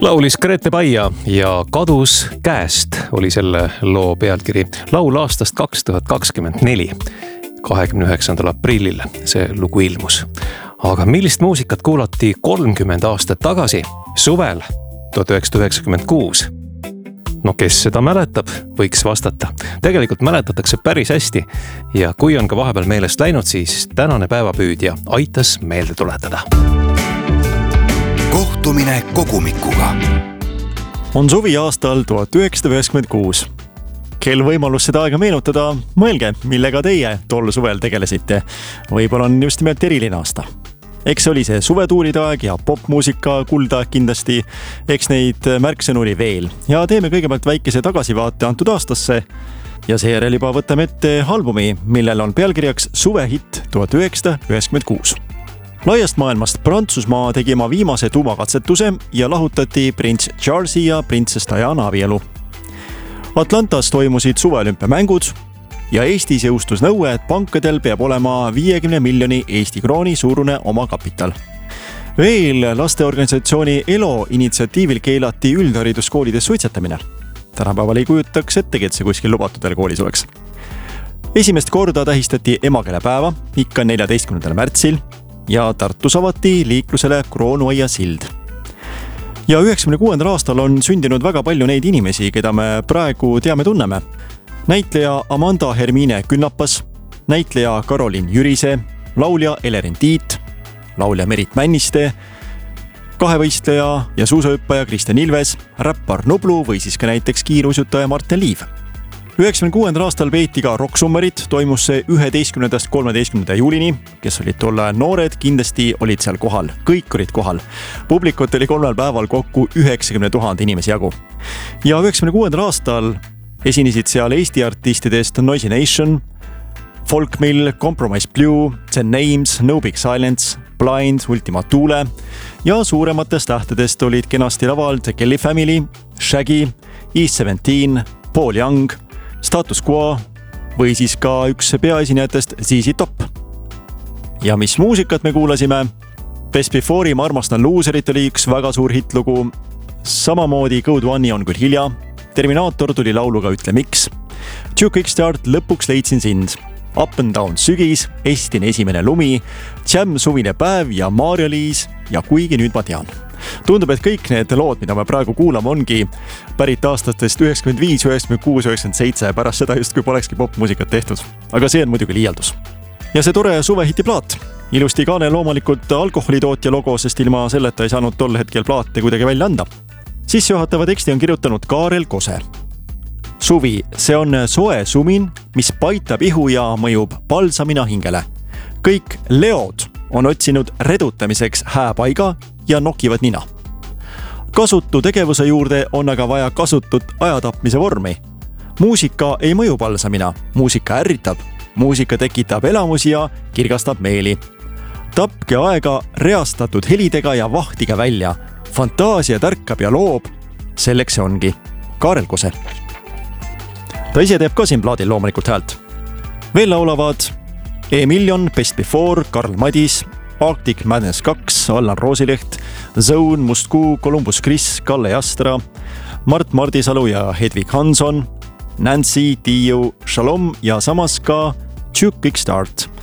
Laulis Grete Baia ja Kadus käest oli selle loo pealkiri. Laul aastast 2024. 29. aprillil see lugu ilmus. Aga millist muusikat kuulati 30 aastat tagasi, suvel 1996? No kes seda mäletab, võiks vastata. Tegelikult mäletatakse päris hästi ja kui on ka vahepeal meelest läinud, siis tänane päevapüüdja aitas meelde tuletada. Kohtumine kogumikuga. On suvi aastal 1996. Kel võimalus seda aega meenutada, mõelge, millega teie tol suvel tegelesite. Võib-olla on just nimelt eriline aasta. Eks oli see suvetuuride aeg ja popmuusika kuldaeg kindlasti. Eks neid märksõnu oli veel. Ja teeme kõigepealt väikese tagasivaate antud aastasse. Ja seejärel juba võtame ette albumi, millel on pealkirjaks Suvehitt 1996. Laiast maailmast Prantsusmaa tegi oma viimase tuumakatsetuse ja lahutati prints Charlesi ja prinsess Diana abielu. Atlantas toimusid suveolümpiamängud ja Eestis jõustus nõue, et pankadel peab olema 50 miljoni Eesti krooni suurune omakapital. Veel lasteorganisatsiooni ELO initsiatiivil keelati üldhariduskoolides suitsetamine. Tänapäeval ei kujutaks ettegi, et see kuskil lubatudel koolis oleks. Esimest korda tähistati emakeelepäeva ikka 14. märtsil ja Tartus avati liiklusele Kroonuaia sild. Ja 96. aastal on sündinud väga palju neid inimesi, keda me praegu tunneme. Näitleja Amanda Hermine Künnapas, näitleja Karolin Jürise, laulja Elerin Tiit, laulja Merit Männiste, kahevõistleja ja suusahüppaja Kristjan Ilves, räppar Nublu või siis ka näiteks kiiruisutaja Martin Liiv. 96. aastal peeti ka Rocksummerit, toimus see 11. 13. juulini, kes olid tolle noored, kindlasti olid seal kohal, kõik olid kohal. Publikut oli 3 päeval kokku 90 000 inimesi jagu. Ja 96. aastal esinesid seal Eesti artistidest Noisy Nation, Folkmill, Compromise Blue, The Names, No Big Silence, Blind, Ultima Thule ja suurematest tähtedest olid kenasti laval The Kelly Family, Shaggy, E17, Paul Young, Status Quo või siis ka üks peaesinejatest ZZ Top. Ja mis muusikat me kuulasime? Best Before'i Ma armastan luuserit oli üks väga suur hitlugu. Samamoodi Code One'i On küll hilja. Terminaator tuli lauluga Ütle miks. Duke Kickstart Lõpuks leidsin sind. Up and Down sügis, Estin esimene lumi, Jam suvine päev ja Maarja-Liis ja Kuigi nüüd ma tean. Tundub, et kõik need lood, mida me praegu kuulame, ongi pärit aastatest 95, 96, 97, pärast seda just kui polekski popmuusikat tehtud. Aga see on muidugi liialdus. Ja see tore suvehiti plaat. Ilusti kaane loomulikult alkoholitootja logo, sest ilma selleta ei saanud tol hetkel plaate kuidagi välja anda. Sissejuhatava teksti on kirjutanud Kaarel Kose. Suvi, see on soe sumin, mis paitab ihu ja mõjub palsamina hingele. Kõik leod on otsinud redutamiseks hääpaiga ja nokivad nina. Kasutu tegevuse juurde on aga vaja kasutut ajatapmise vormi. Muusika ei mõju palsamina, muusika ärritab, muusika tekitab elamusi ja kirgastab meeli. Tapke aega reastatud helidega ja vahtige välja. Fantaasia tärkab ja loob, selleks see ongi Kaarel Kose. Ta ise teeb ka siin plaadil loomulikult häält. Veel laulavad E-Million, Best Before, Karl Madis, Arctic Madness 2, Allan Roosileht, Zone, Mustkuu, Columbus Chris, Kalle Jastra, Mart Mardisalu ja Hedvig Hanson, Nancy, Tiiu, Shalom ja samas ka Duke Kickstart.